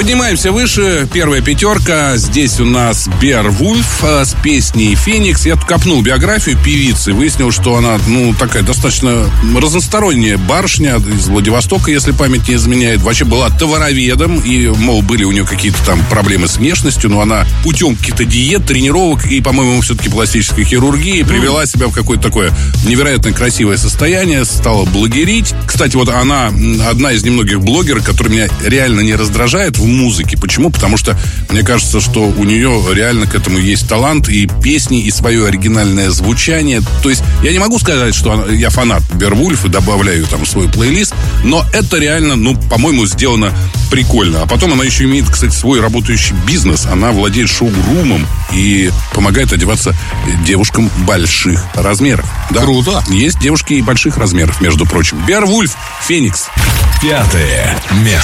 Поднимаемся выше. Первая пятерка. Здесь у нас Беовульф с песней «Феникс». Я тут копнул биографию певицы. Выяснил, что она, такая достаточно разносторонняя барышня из Владивостока, если память не изменяет. Вообще была товароведом. И, мол, были у нее какие-то там проблемы с внешностью. Но она путем каких-то диет, тренировок и, по-моему, все-таки пластической хирургии привела себя в какое-то такое невероятно красивое состояние. Стала блогерить. Кстати, вот она одна из немногих блогеров, которые меня реально не раздражает в музыке. Почему? Потому что мне кажется, что у нее реально к этому есть талант и песни, и свое оригинальное звучание. То есть я не могу сказать, что я фанат Беовульф и добавляю там в свой плейлист, но это реально, по-моему, сделано прикольно. А потом она еще имеет, кстати, свой работающий бизнес. Она владеет шоу-румом и помогает одеваться девушкам больших размеров. Да? Круто. Есть девушки и больших размеров, между прочим. Беовульф, «Феникс». 5 место.